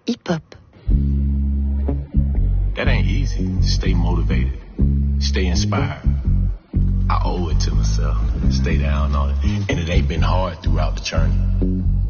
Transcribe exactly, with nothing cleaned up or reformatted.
hip-hop. That ain't easy. Stay motivated. Stay inspired. I owe it to myself. Stay down on it. And it ain't been hard throughout the journey.